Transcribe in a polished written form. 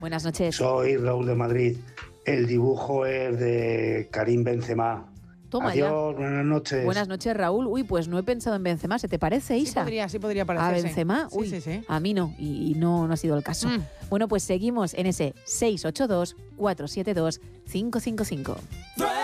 Buenas noches. Soy Raúl de Madrid. El dibujo es de Karim Benzema. Toma Adiós, ya. buenas noches. Buenas noches, Raúl. Uy, pues no he pensado en Benzema. ¿Se te parece, Isa? Sí podría ¿A parecerse. Benzema? Uy, Sí. a mí no. Y no ha sido el caso. Bueno, pues seguimos en ese 682-472-555.